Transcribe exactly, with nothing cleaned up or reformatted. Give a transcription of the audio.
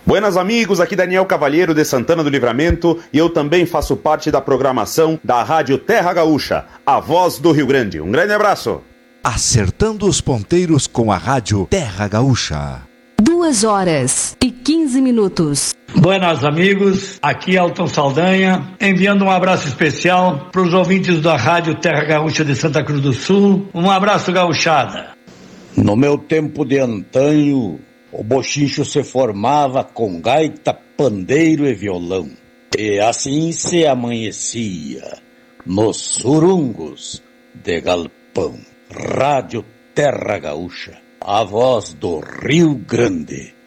Buenas amigos, aqui Daniel Cavalheiro de Santana do Livramento e eu também faço parte da programação da Rádio Terra Gaúcha, a voz do Rio Grande. Um grande abraço. Acertando os ponteiros com a Rádio Terra Gaúcha. Duas horas e quinze minutos. Buenas amigos, aqui Alton Saldanha, enviando um abraço especial para os ouvintes da Rádio Terra Gaúcha de Santa Cruz do Sul. Um abraço, gauchada. No meu tempo de antanho, o bochincho se formava com gaita, pandeiro e violão. E assim se amanhecia nos surungos de galpão. Rádio Terra Gaúcha, a voz do Rio Grande.